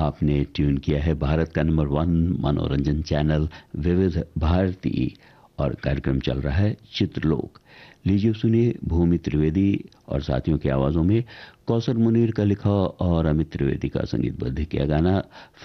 आपने ट्यून किया है भारत का नंबर 1 मनोरंजन चैनल विविध भारती और कार्यक्रम चल रहा है चित्रलोक। लीजिए सुनिए भूमि त्रिवेदी और साथियों की आवाजों में कौसर मुनीर का लिखा और अमित त्रिवेदी का संगीतबद्ध किया गाना